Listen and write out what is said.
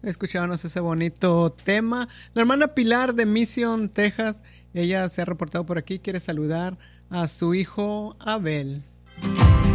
Escuchábamos ese bonito tema. La hermana Pilar de Mission, Texas, ella se ha reportado por aquí, quiere saludar a su hijo Abel.